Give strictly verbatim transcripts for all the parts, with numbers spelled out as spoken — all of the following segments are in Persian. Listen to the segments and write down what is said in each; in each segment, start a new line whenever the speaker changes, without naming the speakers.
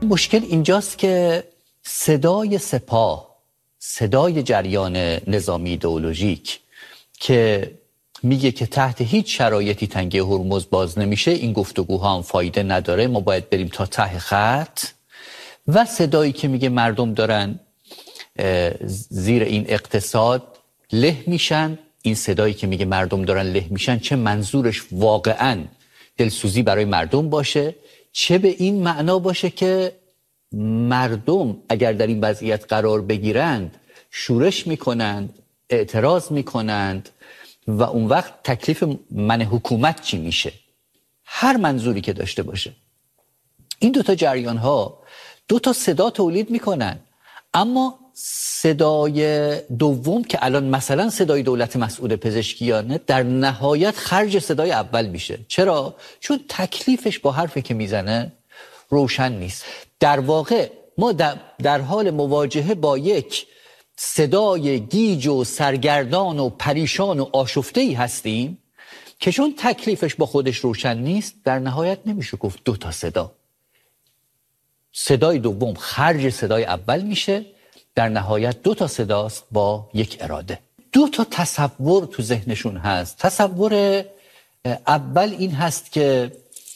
مشکل اینجاست که صدای سپاه، صدای جریان نظامی ایدئولوژیک که میگه که تحت هیچ شرایطی تنگه هرمز باز نمیشه، این گفتگوها هم فایده نداره، ما باید بریم تا ته خط، و صدایی که میگه مردم دارن زیر این اقتصاد له میشن، این صدایی که میگه مردم دارن له میشن چه منظورش واقعاً دلسوزی برای مردم باشه، چه به این معنا باشه که مردم اگر در این وضعیت قرار بگیرند شورش میکنند، اعتراض میکنند و اون وقت تکلیف من حکومت چی میشه. هر منظوری که داشته باشه این دوتا جریان ها دوتا صدا تولید میکنن، اما صدای دوم که الان مثلا صدای دولت مسعود پزشکیانه در نهایت خرج صدای اول میشه. چرا؟ چون تکلیفش با حرفی که میزنه روشن نیست. در واقع ما در حال مواجهه با یک صدای گیج و سرگردان و پریشان و آشفته‌ای هستیم که چون تکلیفش با خودش روشن نیست در نهایت نمیشه گفت دو تا صدا. صدای دوم خرج صدای اول میشه، در نهایت دو تا صداست با یک اراده. دو تا تصور تو ذهنشون هست. تصور اول این هست که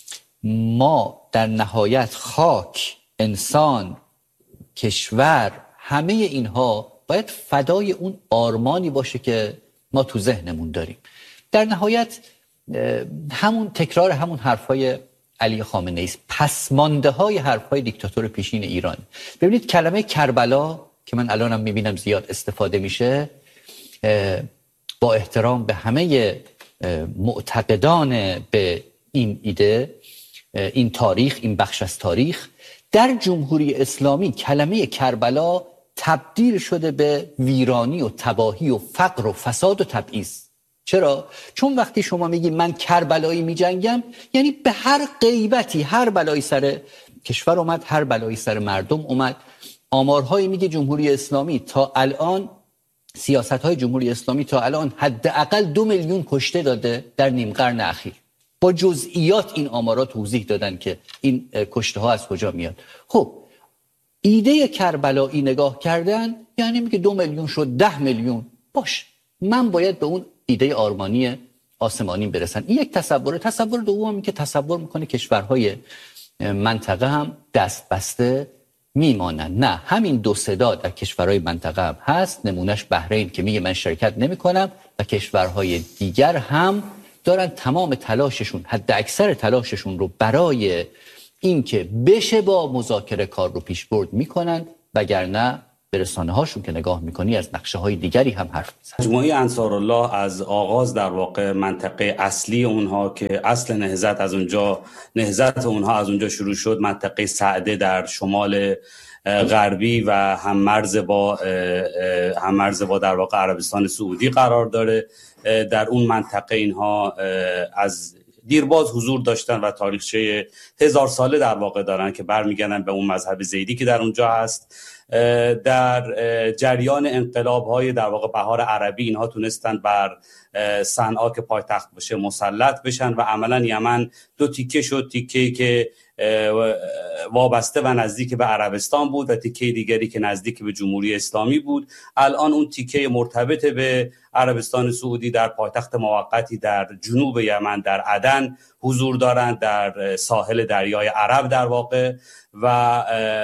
ما در نهایت خاک، انسان، کشور، همه اینها باید فدای اون آرمانی باشه که ما تو ذهنمون داریم. در نهایت همون تکرار همون حرفای علی خامنه‌ای است، پسمانده های حرفای دیکتاتور پیشین ایران. ببینید کلمه کربلا که من الانم میبینم زیاد استفاده میشه، با احترام به همه معتقدان به این ایده، این تاریخ، این بخش از تاریخ، در جمهوری اسلامی کلمه کربلا تبدیل شده به ویرانی و تباهی و فقر و فساد و تبعیض. چرا؟ چون وقتی شما میگی من کربلایی میجنگم، یعنی به هر غیبتی هر بلایی سر کشور اومد، هر بلایی سر مردم اومد. آمارهایی میگه جمهوری اسلامی تا الان، سیاست‌های جمهوری اسلامی تا الان حداقل دو میلیون کشته داده در نیم قرن اخیر. با جزئیات این آمارا توضیح دادن که این کشته ها از کجا میاد. خب ایده کربلایی نگاه کردن یعنی میگه دو میلیون شد، ده میلیون، باش من باید به اون ایده آرمانی آسمانی برسن. این یک تصوره. تصور دومی که تصور میکنه کشورهای منطقه هم دست بسته میمانن. نه، همین دو صدا در کشورهای منطقه هم هست. نمونهش بحرین که میگه من شرکت نمیکنم و کشورهای دیگر هم دارن تمام تلاششون، حد اکثر تلاششون رو برای اینکه بشه با مذاکره کار رو پیش برد میکنن، وگرنه به رسانه هاشون که نگاه میکنی از نقشه های دیگری هم حرف میزنن.
مجموعه انصارالله از آغاز در واقع منطقه اصلی اونها که اصل نهضت از اونجا نهضت اونها از اونجا شروع شد، منطقه سعده در شمال غربی و هم مرز با هم مرز با در واقع عربستان سعودی قرار داره. در اون منطقه اینها از دیرباز حضور داشتن و تاریخچه هزار ساله در واقع دارن که برمیگردن به اون مذهب زیدی که در اونجا هست. در جریان انقلاب‌های در واقع بهار عربی اینها تونستن بر صنعا که پایتخت بشه مسلط بشن و عملا یمن دو تیکه شد، تیکه‌ای که وابسته و نزدیک به عربستان بود و تیکه دیگری که نزدیک به جمهوری اسلامی بود. الان اون تیکه مرتبط به عربستان سعودی در پایتخت موقتی در جنوب یمن در عدن حضور دارند، در ساحل دریای عرب در واقع، و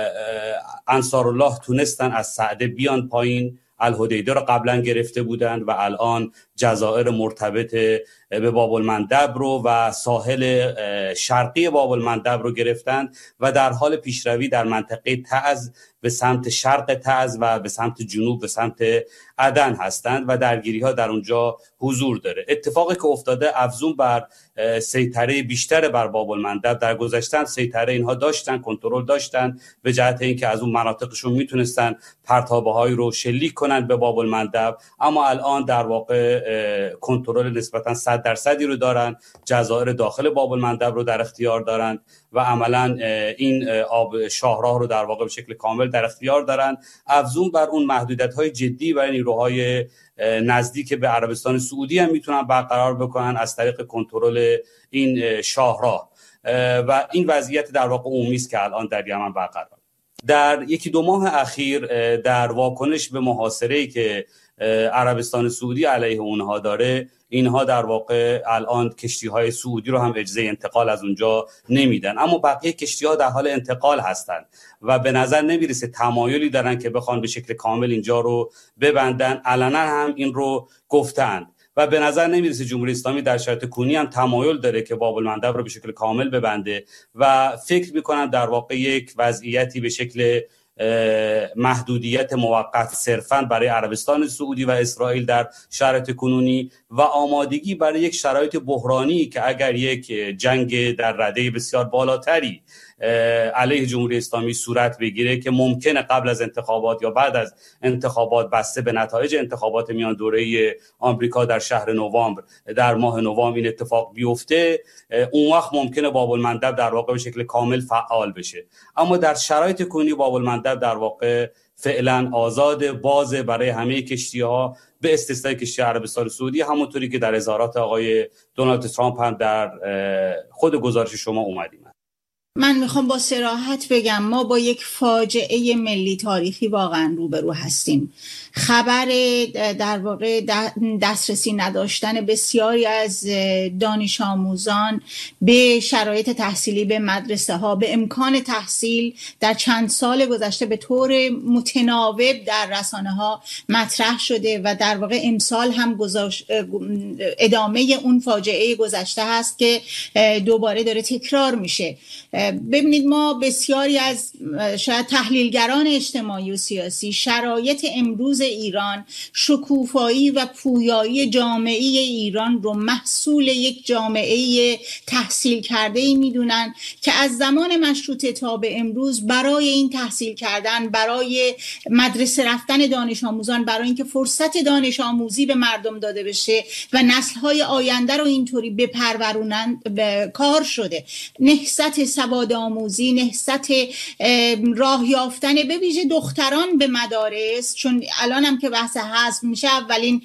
انصارالله تونستن از سعده بیان پایین. الحدیده رو قبلا گرفته بودند و الان جزایر مرتبط به باب المندب رو و ساحل شرقی باب المندب رو گرفتند و در حال پیشروی در منطقه تعز به سمت شرق تعز و به سمت جنوب به سمت عدن هستند و درگیری ها در اونجا حضور داره. اتفاقی که افتاده افزون بر سیطره بیشتر بر باب المندب. در گذشته سیطره اینها داشتن، کنترل داشتن به جهت اینکه از اون مناطقشون میتونستن پرتابه های رو شلیک کنن به باب المندب، اما الان در واقع کنترل نسبتا صد درصدی رو دارن، جزایر داخل باب المندب رو در اختیار دارن و عملا این آب شاهراه رو در واقع به شکل کامل در اختیار دارن، افزون بر اون محدودیت‌های جدی برای نیروهای نزدیک به عربستان سعودی هم میتونن برقرار بکنن از طریق کنترل این شاهراه و این وضعیت در واقع عمومی است که الان در یمن برقرار در یکی دو ماه اخیر در واکنش به محاصره‌ای که عربستان سعودی علیه اونها داره، اینها در واقع الان کشتی‌های سعودی رو هم اجازه انتقال از اونجا نمیدن، اما بقیه کشتی‌ها در حال انتقال هستند و به نظر نمیرسه تمایلی دارن که بخوان به شکل کامل اینجا رو ببندن. علنا هم این رو گفتند و به نظر نمیرسه جمهوری اسلامی در شرایط کنونی هم تمایل داره که باب المندب رو به شکل کامل ببنده و فکر میکنن در واقع یک وضعیتی به شکل محدودیت موقت صرفاً برای عربستان سعودی و اسرائیل در شرایط کنونی و آمادگی برای یک شرایط بحرانی که اگر یک جنگ در رده بسیار بالاتری علیه جمهوری اسلامی صورت بگیره که ممکنه قبل از انتخابات یا بعد از انتخابات بسته به نتایج انتخابات میان دوره آمریکا در شهر نوامبر در ماه نوامبر این اتفاق بیفته، اون وقت ممکنه باب المندب در واقع به شکل کامل فعال بشه. اما در شرایط کنونی باب المندب در واقع فعلا آزاد، باز برای همه کشتی‌ها به استثنای کشتی عربستان سعودی، همونطوری که در اظهارات آقای دونالد ترامپ هم در خود گزارش شما اومدیم.
من میخوام با صراحت بگم ما با یک فاجعه ملی تاریخی واقعا روبرو هستیم. خبر در واقع دسترسی نداشتن بسیاری از دانش آموزان به شرایط تحصیلی، به مدرسه ها، به امکان تحصیل در چند سال گذشته به طور متناوب در رسانه ها مطرح شده و در واقع امسال هم ادامه اون فاجعه گذشته هست که دوباره داره تکرار میشه. ببینید ما بسیاری از شاید تحلیلگران اجتماعی و سیاسی شرایط امروز ایران، شکوفایی و پویایی جامعه ایران رو محصول یک جامعه تحصیل کرده ای میدونن که از زمان مشروطه تا به امروز برای این تحصیل کردن، برای مدرسه رفتن دانش آموزان، برای اینکه فرصت دانش آموزی به مردم داده بشه و نسل‌های آینده رو اینطوری بپرورونن به کار شده. نهضت سواد آموزی، نهضت راه یافتن به ویژه دختران به مدارس، چون الان هم که بحث حذف میشه اولین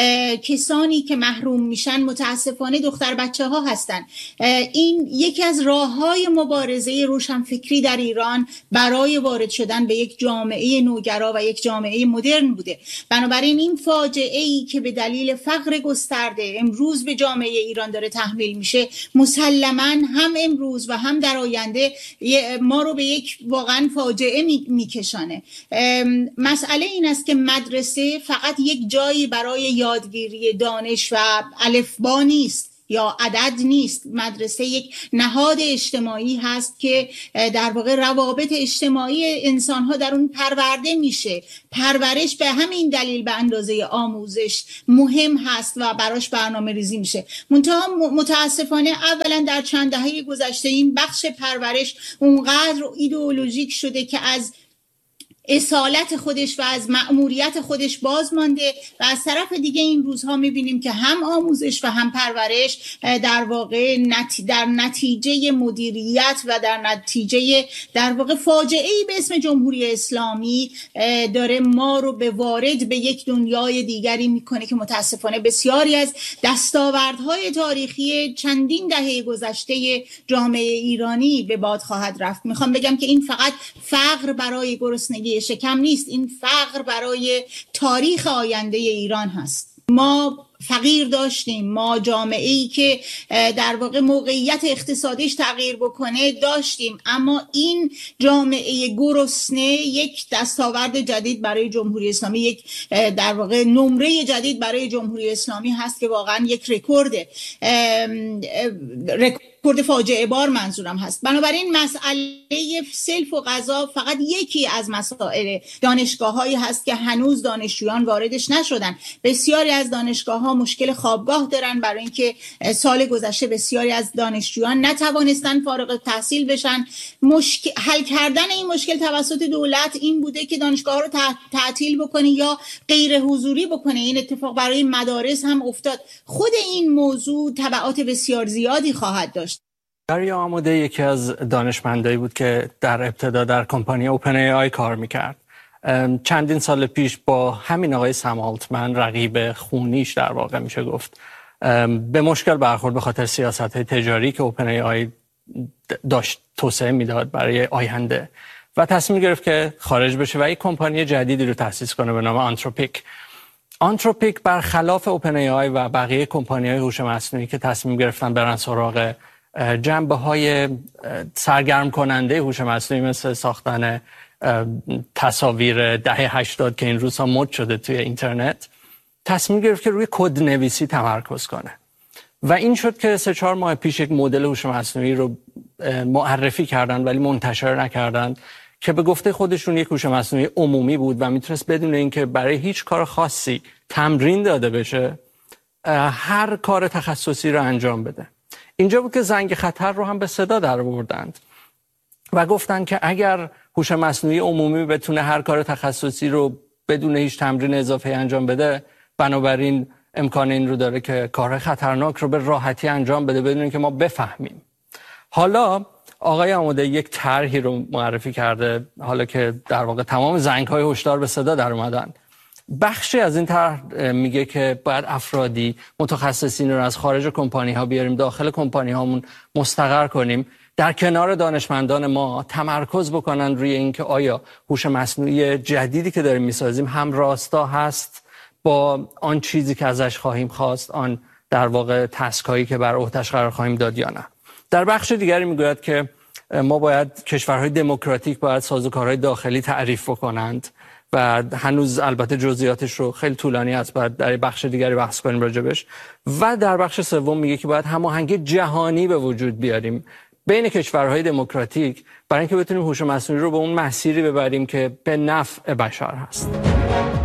کسانی که محروم میشن متاسفانه دختر بچه ها هستن. این یکی از راههای مبارزه روشنفکری در ایران برای وارد شدن به یک جامعه نوگرا و یک جامعه مدرن بوده. بنابراین این فاجعه ای که به دلیل فقر گسترده امروز به جامعه ایران داره تحمیل میشه، مسلماً هم امروز و هم در آینده ما رو به یک واقعا فاجعه میکشانه. مسئله این است که مدرسه فقط یک جایی برای یادگیری دانش و الفبا نیست یا عدد نیست. مدرسه یک نهاد اجتماعی هست که در واقع روابط اجتماعی انسان‌ها در اون پرورده میشه. پرورش به همین دلیل به اندازه آموزش مهم هست و براش برنامه ریزی میشه. منتها متاسفانه اولا در چند دهه گذشته این بخش پرورش اونقدر ایدئولوژیک شده که از اصالت خودش و از مأموریت خودش باز مانده و از طرف دیگه این روزها میبینیم که هم آموزش و هم پرورش در واقع نتی در نتیجه مدیریت و در نتیجه در واقع فاجعه‌ای به اسم جمهوری اسلامی داره ما رو به وارد به یک دنیای دیگری میکنه که متاسفانه بسیاری از دستاوردهای تاریخی چندین دهه گذشته جامعه ایرانی به باد خواهد رفت. میخوام بگم که این فقط فقر برای گرسنگی شکم نیست، این فقر برای تاریخ آینده ایران هست. ما فقیر داشتیم، ما جامعه‌ای که در واقع موقعیت اقتصادیش تغییر بکنه داشتیم، اما این جامعه گرسنه یک دستاورد جدید برای جمهوری اسلامی، یک در واقع نمره جدید برای جمهوری اسلامی هست که واقعا یک رکورد رکورد فاجعه بار منظورم هست. بنابراین مسئله سلف و غذا فقط یکی از مسائل دانشگاه‌هایی هست که هنوز دانشجویان واردش نشدن. بسیاری از دانشگاه‌ها مشکل خوابگاه دارن برای اینکه سال گذشته بسیاری از دانشجویان نتوانستن فارغ التحصیل بشن. مشکل حل کردن این مشکل توسط دولت این بوده که دانشگاه‌ها رو تعطیل بکنه یا غیر حضوری بکنه. این اتفاق برای مدارس هم افتاد. خود این موضوع تبعات بسیار زیادی خواهد داشت.
دریا آموده یکی از دانشمندایی بود که در ابتدا در کمپانی اوپن ای آی کار میکرد. چندین سال پیش با همین آقای سم آلتمن رقیب خونیش در واقع میشه گفت به مشکل برخورد به خاطر سیاست‌های تجاری که اوپن ای آی داشت توسعه میداد برای آینده و تصمیم گرفت که خارج بشه و یک کمپانی جدیدی رو تأسیس کنه به نام آنتروپیک. آنتروپیک برخلاف اوپن ای آی و بقیه کمپانی‌های هوش مصنوعی که تصمیم گرفتن برن سراغ جنبه‌های سرگرم کننده هوش مصنوعی مثل ساختن تصاویر دهه هشتاد که این روزها مد شده توی اینترنت، تصمیم گرفت که روی کدنویسی تمرکز کنه و این شد که سه چهار ماه پیش یک مدل هوش مصنوعی رو معرفی کردن ولی منتشر نکردن که به گفته خودشون یک هوش مصنوعی عمومی بود و میتونست بدون اینکه برای هیچ کار خاصی تمرین داده بشه هر کار تخصصی رو انجام بده. اینجا بود که زنگ خطر رو هم به صدا در آوردند و گفتن که اگر هوش مصنوعی عمومی بتونه هر کار تخصصی رو بدون هیچ تمرین اضافه انجام بده، بنابراین امکان این رو داره که کار خطرناک رو به راحتی انجام بده بدون اینکه ما بفهمیم. حالا آقای آماده یک طرحی رو معرفی کرده، حالا که در واقع تمام زنگ‌های هشدار به صدا در اومدن. بخشی از این طرح میگه که باید افرادی متخصصین رو از خارج کمپانی‌ها بیاریم داخل کمپانی‌هامون مستقر کنیم، در کنار دانشمندان ما تمرکز بکنن روی اینکه آیا هوش مصنوعی جدیدی که داریم میسازیم هم راستا هست با آن چیزی که ازش خواهیم خواست، آن در واقع تسکایی که بر عهده‌اش قرار خواهیم داد یا نه. در بخش دیگری میگوید که ما باید کشورهای دموکراتیک باید سازوکارهای داخلی تعریف بکنند و هنوز البته جزئیاتش رو خیلی طولانی است، باید در بخش دیگری بحث کنیم راجبش. و در بخش سوم میگه که باید هماهنگی جهانی به وجود بیاریم بین کشورهای دموکراتیک برای اینکه بتونیم هوش مصنوعی رو به اون مسیری ببریم که به نفع بشر هست.